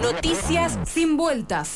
Noticias sin vueltas.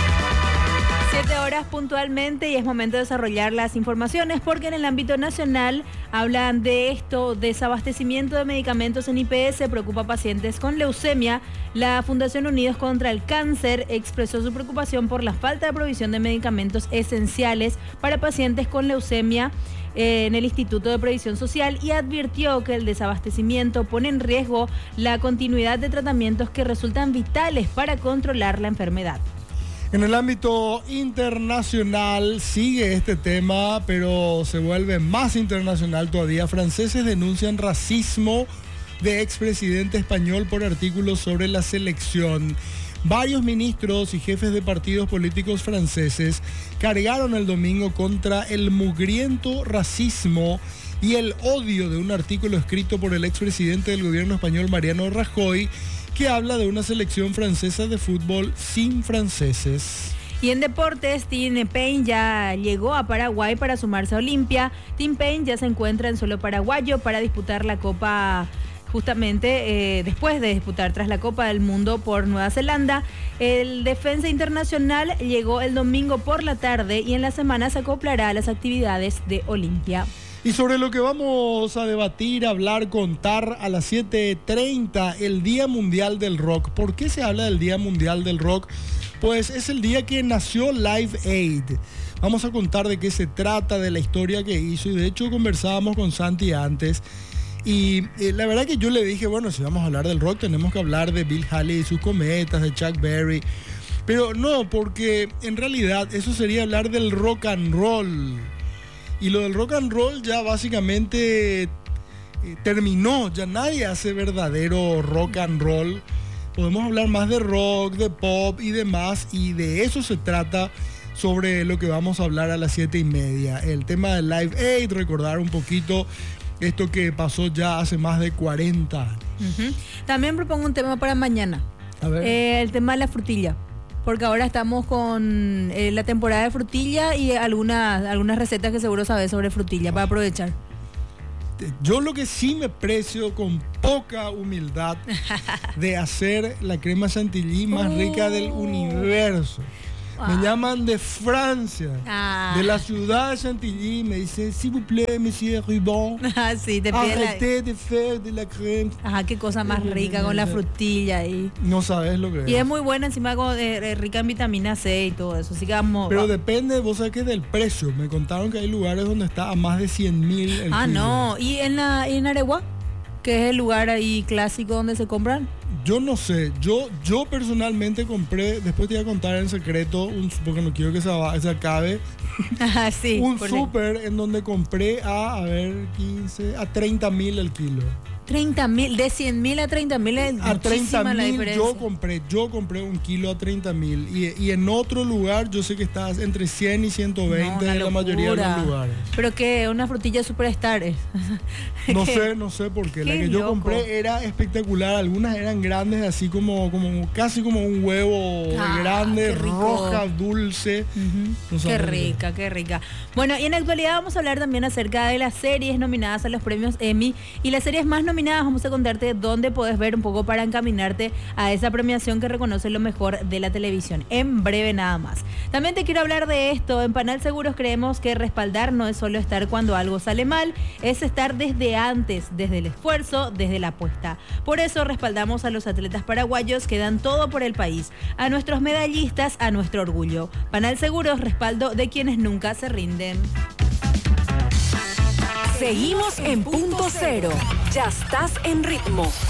7 horas puntualmente y es momento de desarrollar las informaciones porque en el ámbito nacional hablan de esto, desabastecimiento de medicamentos en IPS, preocupa a pacientes con leucemia. La Fundación Unidos contra el Cáncer expresó su preocupación por la falta de provisión de medicamentos esenciales para pacientes con leucemia en el Instituto de Previsión Social y advirtió que el desabastecimiento pone en riesgo la continuidad de tratamientos que resultan vitales para controlar la enfermedad. En el ámbito internacional sigue este tema, pero se vuelve más internacional todavía. Franceses denuncian racismo de expresidente español por artículos sobre la selección. Varios ministros y jefes de partidos políticos franceses cargaron el domingo contra el mugriento racismo y el odio de un artículo escrito por el expresidente del gobierno español, Mariano Rajoy, que habla de una selección francesa de fútbol sin franceses. Y en deportes, Tim Paine ya llegó a Paraguay para sumarse a Olimpia. Tim Paine ya se encuentra en suelo paraguayo para disputar la Copa, justamente después de disputar tras la Copa del Mundo por Nueva Zelanda. El defensa internacional llegó el domingo por la tarde y en la semana se acoplará a las actividades de Olimpia. Y sobre lo que vamos a debatir, hablar, contar a las 7:30, el Día Mundial del Rock. ¿Por qué se habla del Día Mundial del Rock? Pues es el día que nació Live Aid. Vamos a contar de qué se trata, de la historia que hizo, y de hecho conversábamos con Santi antes. Y la verdad que yo le dije, bueno, si vamos a hablar del rock tenemos que hablar de Bill Haley y sus cometas, de Chuck Berry. Pero no, porque en realidad eso sería hablar del rock and roll. Y lo del rock and roll ya básicamente terminó, ya nadie hace verdadero rock and roll. Podemos hablar más de rock, de pop y demás, y de eso se trata sobre lo que vamos a hablar a las 7:30. El tema del Live Aid, recordar un poquito esto que pasó ya hace más de 40 años. También propongo un tema para mañana. A ver. El tema de la frutilla. Porque ahora estamos con la temporada de frutilla y algunas recetas que seguro sabes sobre frutilla para aprovechar. Yo lo que sí me precio con poca humildad de hacer la crema chantilly más rica del universo. Me llaman de Francia, de la ciudad de Chantilly, me dicen, s'il vous plaît, monsieur Rubin, Sí, te pide arrêtez de faire de la crème. Ajá, qué cosa más rica con la frutilla ahí. No sabes lo que es. Y es muy buena, encima rica en vitamina C y todo eso, así que vamos. Pero depende, vos sabés que del precio. Me contaron que hay lugares donde está a más de 100.000 el kilo. No, y en Areguá, que es el lugar ahí clásico donde se compran. Yo no sé, yo personalmente compré, después te voy a contar en secreto, porque no quiero que se acabe, Sí, un súper en donde compré a 30.000 el kilo. 30.000, de 100.000 a 30.000 es A muchísima la 30.000 diferencia. yo compré un kilo a 30.000 y en otro lugar yo sé que está entre 100 y 120 en la mayoría de los lugares. Pero que una frutilla Superstar es. No sé por qué. La que loco. yo compré era espectacular. Algunas eran grandes, así como casi como un huevo grande, roja, dulce. No Qué rica, qué rica. Bueno, y en la actualidad vamos a hablar también acerca de las series nominadas a los premios Emmy. Y las series más nominadas vamos a contarte dónde puedes ver un poco para encaminarte a esa premiación que reconoce lo mejor de la televisión. En breve nada más. También te quiero hablar de esto. En Panal Seguros creemos que respaldar no es solo estar cuando algo sale mal, es estar desde antes, desde el esfuerzo, desde la apuesta. Por eso respaldamos a los atletas paraguayos que dan todo por el país, a nuestros medallistas, a nuestro orgullo. Panal Seguros, respaldo de quienes nunca se rinden. Seguimos en Punto Cero. Ya estás en ritmo.